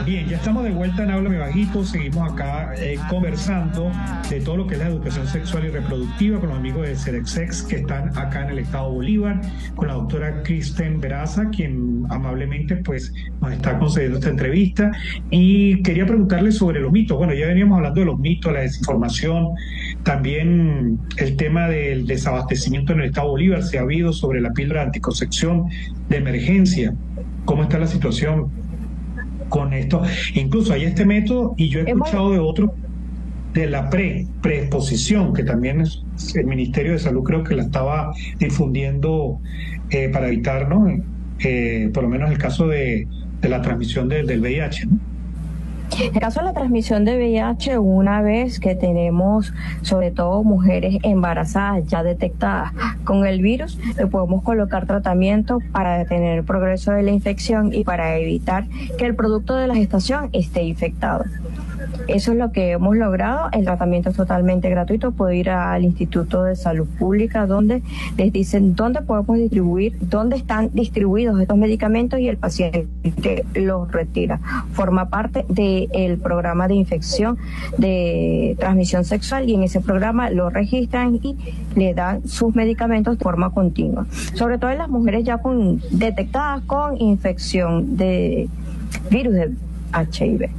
Bien, ya estamos de vuelta en Háblame Bajito. Seguimos acá conversando de todo lo que es la educación sexual y reproductiva con los amigos de Cerexex que están acá en el estado Bolívar, con la doctora Kristen Veraza, quien amablemente pues nos está concediendo esta entrevista. Y quería preguntarle sobre los mitos. Bueno, ya veníamos hablando de los mitos, la desinformación, también el tema del desabastecimiento en el estado Bolívar. Se ha habido sobre la píldora de anticoncepción de emergencia. ¿Cómo está la situación con esto? Incluso hay este método, y yo he escuchado de otro, de la preexposición, que también es el Ministerio de Salud, creo que la estaba difundiendo para evitar, ¿no? Por lo menos el caso de la transmisión del VIH, ¿no? En el caso de la transmisión de VIH, una vez que tenemos sobre todo mujeres embarazadas ya detectadas con el virus, le podemos colocar tratamiento para detener el progreso de la infección y para evitar que el producto de la gestación esté infectado. Eso es lo que hemos logrado. El tratamiento es totalmente gratuito. Puede ir al Instituto de Salud Pública, donde les dicen dónde podemos distribuir, dónde están distribuidos estos medicamentos, y el paciente los retira. Forma parte del programa de infección de transmisión sexual, y en ese programa lo registran y le dan sus medicamentos de forma continua. Sobre todo en las mujeres ya detectadas con infección de virus de HIV.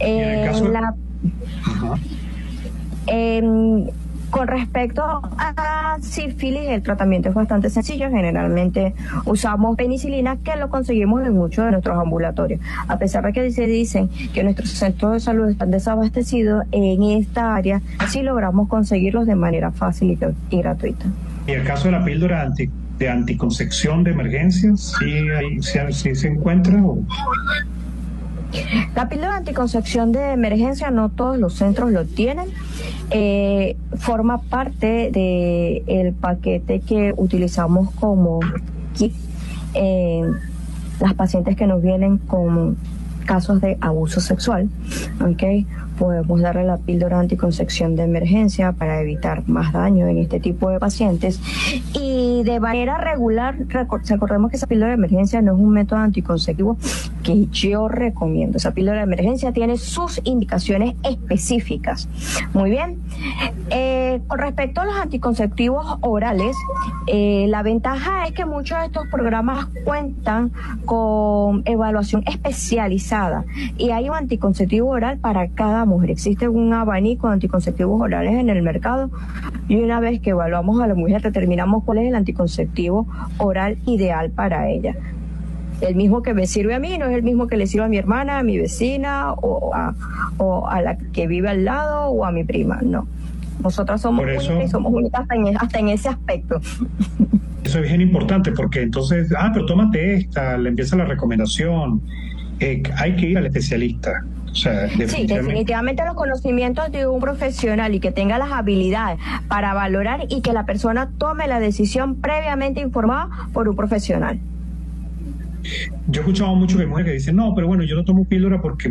Con respecto a sífilis, el tratamiento es bastante sencillo. Generalmente usamos penicilina, que lo conseguimos en muchos de nuestros ambulatorios. A pesar de que se dicen que nuestros centros de salud están desabastecidos, en esta área sí logramos conseguirlos de manera fácil y gratuita. ¿Y el caso de la píldora de anticoncepción de emergencia, sí se encuentra? La píldora de anticoncepción de emergencia no todos los centros lo tienen. Forma parte del paquete que utilizamos como kit. Las pacientes que nos vienen con casos de abuso sexual, ¿okay? Podemos darle la píldora anticoncepción de emergencia para evitar más daño en este tipo de pacientes. Y de manera regular, recordemos que esa píldora de emergencia no es un método anticonceptivo que yo recomiendo. Esa píldora de emergencia tiene sus indicaciones específicas. Muy bien. Con respecto a los anticonceptivos orales, la ventaja es que muchos de estos programas cuentan con evaluación especializada, y hay un anticonceptivo oral para cada mujer. Existe un abanico de anticonceptivos orales en el mercado, y una vez que evaluamos a la mujer determinamos cuál es el anticonceptivo oral ideal para ella. El mismo que me sirve a mí no es el mismo que le sirve a mi hermana, a mi vecina o a la que vive al lado, o a mi prima. No, nosotras somos únicas, y somos únicas hasta en ese aspecto. Eso es bien importante, porque entonces, pero tómate esta, le empieza la recomendación. Hay que ir al especialista. O sea, sí, definitivamente los conocimientos de un profesional, y que tenga las habilidades para valorar, y que la persona tome la decisión previamente informada por un profesional. Yo he escuchado mucho que mujeres que dicen, no, pero bueno, yo no tomo píldora porque